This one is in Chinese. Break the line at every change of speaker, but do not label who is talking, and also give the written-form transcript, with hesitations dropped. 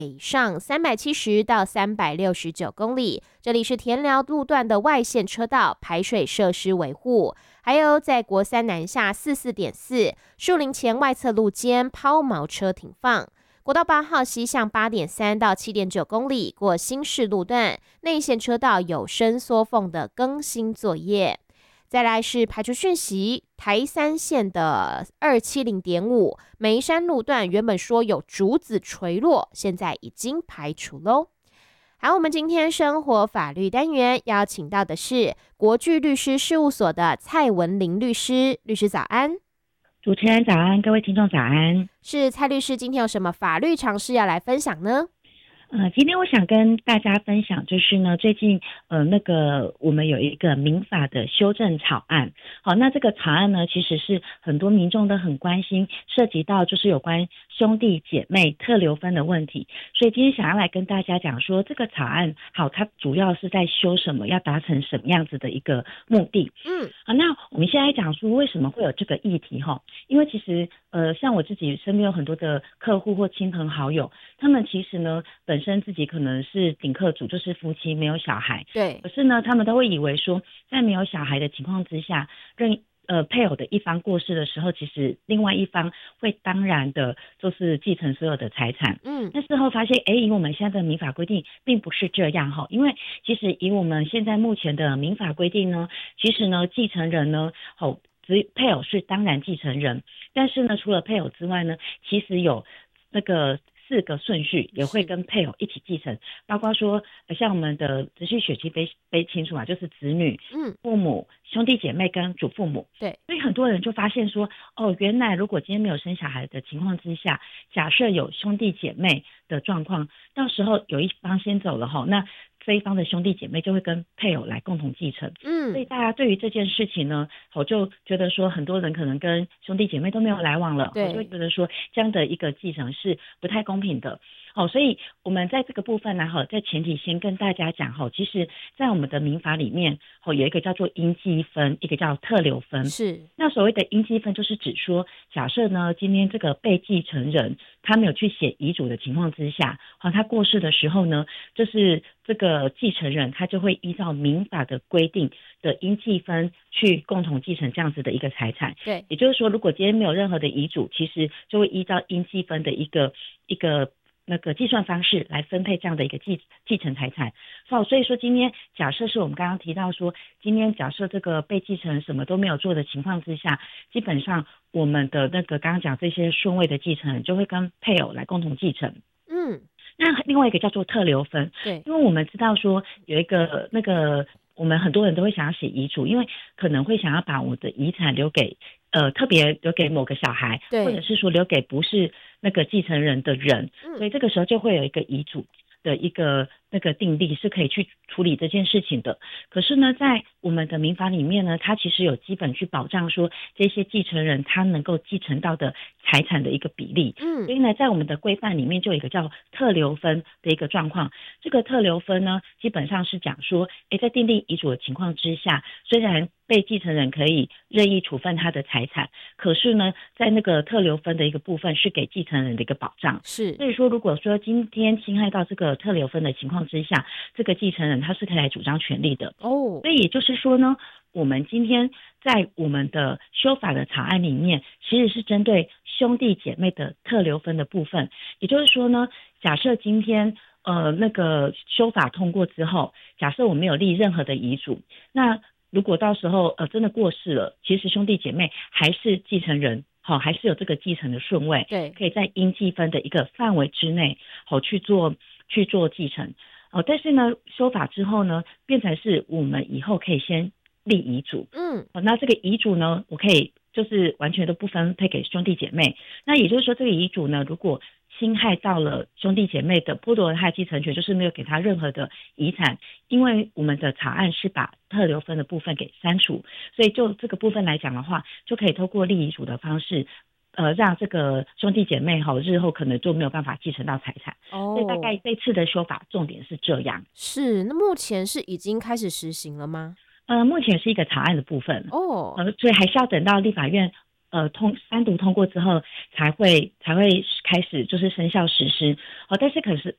北上370到369公里，这里是田寮路段的外线车道排水设施维护，还有在国三南下44.4树林前外侧路肩抛锚车停放。国道8号西向8.3到7.9公里过新市路段，内线车道有伸缩缝的更新作业。再来是排除讯息，台三线的270.5梅山路段原本说有竹子垂落，现在已经排除喽。好，我们今天生活法律单元邀请到的是国巨律师事务所的蔡文玲律师，律师早安。
主持人早安，各位听众早安。
是蔡律师，今天有什么法律常识要来分享呢？
今天我想跟大家分享，就是呢，最近我们有一个民法的修正草案。好，那这个草案呢，其实是很多民众都很关心，涉及到就是有关兄弟姐妹特留分的问题。所以今天想要来跟大家讲说，这个草案好，它主要是在修什么，要达成什么样子的一个目的。好，那我们现在讲说为什么会有这个议题哈？因为其实像我自己身边有很多的客户或亲朋好友，他们其实呢本身自己可能是顶客族，就是夫妻没有小孩，
对，
可是呢他们都会以为说，在没有小孩的情况之下，配偶的一方过世的时候，其实另外一方会当然的就是继承所有的财产。那事后发现，以我们现在的民法规定并不是这样哈，因为其实以我们现在目前的民法规定呢，其实呢继承人呢，配偶是当然继承人，但是呢，除了配偶之外呢，其实有那个4个顺序也会跟配偶一起继承，包括说像我们的直系血亲非亲属嘛，就是子女、父母、兄弟姐妹跟祖父母。
对，
所以很多人就发现说，原来如果今天没有生小孩的情况之下，假设有兄弟姐妹的状况，到时候有一方先走了哈，那这一方的兄弟姐妹就会跟配偶来共同继承。所以大家对于这件事情呢，我就觉得说很多人可能跟兄弟姐妹都没有来往了，我就会觉得说这样的一个继承是不太公平的。所以我们在这个部分呢，在前提先跟大家讲，其实在我们的民法里面，有一个叫做应继分，一个叫特留分。
是，
那所谓的应继分就是指说，假设呢今天这个被继承人他没有去写遗嘱的情况之下，他过世的时候呢，就是这个继承人他就会依照民法的规定的应继分去共同继承这样子的一个财产。
对，
也就是说，如果今天没有任何的遗嘱，其实就会依照应继分的一个那个计算方式来分配这样的一个继承财产。所以说今天假设是我们刚刚提到说，今天假设这个被继承人什么都没有做的情况之下，基本上我们的那个刚刚讲这些顺位的继承人就会跟配偶来共同继承。那另外一个叫做特留分，
对，
因为我们知道说有一个我们很多人都会想要写遗嘱，因为可能会想要把我的遗产留给特别留给某个小孩，或者是说留给不是那个继承人的人，所以这个时候就会有一个遗嘱的一个订立是可以去处理这件事情的。可是呢，在我们的民法里面呢，它其实有基本去保障说这些继承人他能够继承到的财产的一个比例。所以呢，在我们的规范里面就有一个叫特留分的一个状况。这个特留分呢，基本上是讲说，在订立遗嘱的情况之下，虽然被继承人可以任意处分他的财产，可是呢，在那个特留分的一个部分是给继承人的一个保障。
是，
所以说如果说今天侵害到这个特留分的情况之下，这个继承人他是可以来主张权利的。所以也就是说呢，我们今天在我们的修法的草案里面，其实是针对兄弟姐妹的特留分的部分。也就是说呢，假设今天那个修法通过之后，假设我没有立任何的遗嘱，那如果到时候真的过世了，其实兄弟姐妹还是继承人，还是有这个继承的顺位，
对，
可以在应继分的一个范围之内，去做继承。但是呢，修法之后呢，变成是我们以后可以先立遗嘱。那这个遗嘱呢，我可以就是完全都不分配给兄弟姐妹。那也就是说，这个遗嘱呢，如果侵害到了兄弟姐妹的剥夺了他的继承权，就是没有给他任何的遗产，因为我们的草案是把特留分的部分给删除，所以就这个部分来讲的话，就可以透过立遗嘱的方式让这个兄弟姐妹日后可能就没有办法继承到财产。所以大概这次的修法重点是这样。
是，那目前是已经开始实行了吗？
目前是一个草案的部分。所以还是要等到立法院三读通过之后才会开始就是生效实施。但是